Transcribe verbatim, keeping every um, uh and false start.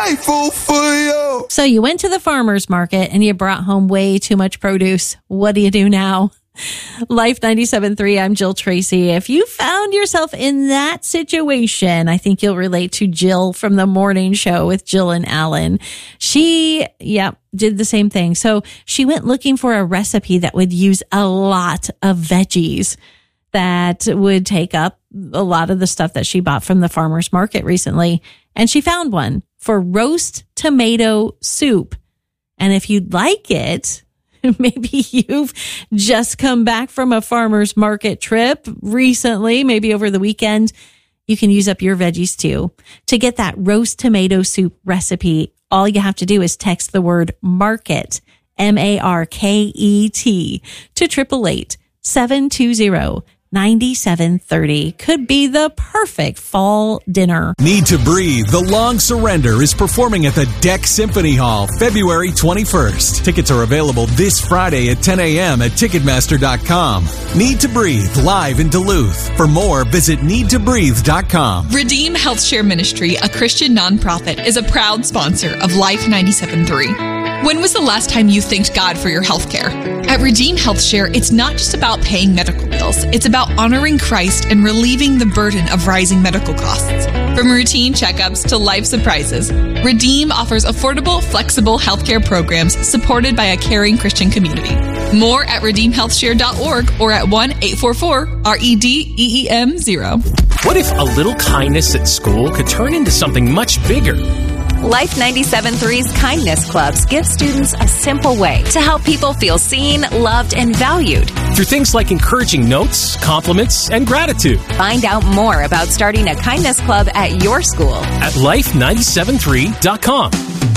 grateful for you. So you went to the farmer's market and you brought home way too much produce. What do you do now? Life ninety-seven point three, I'm Jill Tracy. If you found yourself in that situation, I think you'll relate to Jill from the morning show with Jill and Alan. She, yeah, did the same thing. So she went looking for a recipe that would use a lot of veggies that would take up a lot of the stuff that she bought from the farmer's market recently. And she found one for roast tomato soup. And if you'd like it, maybe you've just come back from a farmer's market trip recently, maybe over the weekend. You can use up your veggies too. To get that roast tomato soup recipe, all you have to do is text the word market, M A R K E T, to eight eight eight, seven two zero, nine seven three zero. Could be the perfect fall dinner. Need to Breathe, The Long Surrender is performing at the Deck Symphony Hall February twenty-first. Tickets are available this Friday at ten a.m. at Ticketmaster dot com. Need to Breathe, live in Duluth. For more, visit need to breathe dot com. Redeem HealthShare Ministry, a Christian nonprofit, is a proud sponsor of Life ninety-seven point three. When was the last time you thanked God for your health care? At Redeem HealthShare, it's not just about paying medical bills. It's about honoring Christ and relieving the burden of rising medical costs. From routine checkups to life surprises, Redeem offers affordable, flexible healthcare programs supported by a caring Christian community. More at redeem health share dot org or at one eight four four R E D E E M zero. What if a little kindness at school could turn into something much bigger? Life ninety-seven point three's Kindness Clubs give students a simple way to help people feel seen, loved, and valued. Through things like encouraging notes, compliments, and gratitude. Find out more about starting a Kindness Club at your school at life nine seven three dot com.